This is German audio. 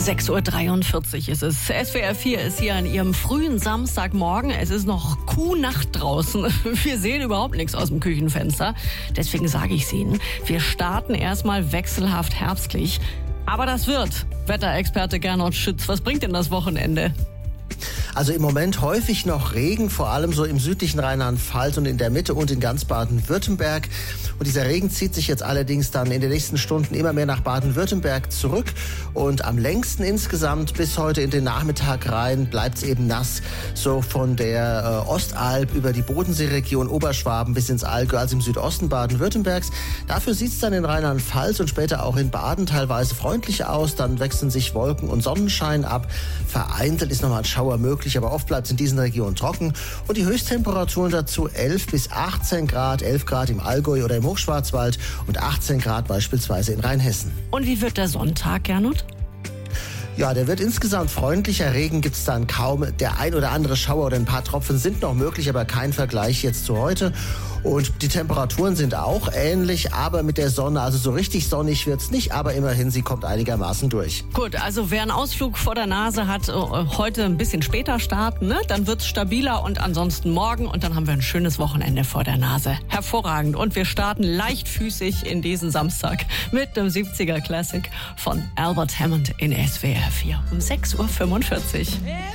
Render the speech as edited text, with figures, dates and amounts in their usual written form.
6:43 Uhr ist es. SWR 4 ist hier an ihrem frühen Samstagmorgen. Es ist noch Kuhnacht draußen. Wir sehen überhaupt nichts aus dem Küchenfenster. Deswegen sage ich es Ihnen. Wir starten erstmal wechselhaft herbstlich. Aber das wird. Wetterexperte Gernot Schütz, was bringt denn das Wochenende? Also im Moment häufig noch Regen, vor allem so im südlichen Rheinland-Pfalz und in der Mitte und in ganz Baden-Württemberg. Und dieser Regen zieht sich jetzt allerdings dann in den nächsten Stunden immer mehr nach Baden-Württemberg zurück. Und am längsten insgesamt bis heute in den Nachmittag rein bleibt es eben nass. So von der Ostalb über die Bodenseeregion Oberschwaben bis ins Allgäu, also im Südosten Baden-Württembergs. Dafür sieht es dann in Rheinland-Pfalz und später auch in Baden teilweise freundlich aus. Dann wechseln sich Wolken und Sonnenschein ab. Vereinzelt ist nochmal ein Schauer möglich, aber oft bleibt es in diesen Regionen trocken. Und die Höchsttemperaturen dazu 11 bis 18 Grad, 11 Grad im Allgäu oder im Hochschwarzwald und 18 Grad beispielsweise in Rheinhessen. Und wie wird der Sonntag, Gernot? Ja, der wird insgesamt freundlicher. Regen gibt's dann kaum. Der ein oder andere Schauer oder ein paar Tropfen sind noch möglich, aber kein Vergleich jetzt zu heute. Und die Temperaturen sind auch ähnlich, aber mit der Sonne, also so richtig sonnig wird's nicht, aber immerhin, sie kommt einigermaßen durch. Gut, also wer einen Ausflug vor der Nase hat, heute ein bisschen später starten, ne? Dann wird's stabiler und ansonsten morgen und dann haben wir ein schönes Wochenende vor der Nase. Hervorragend. Und wir starten leichtfüßig in diesen Samstag mit dem 70er Classic von Albert Hammond in SWR 4 um 6:45 Uhr.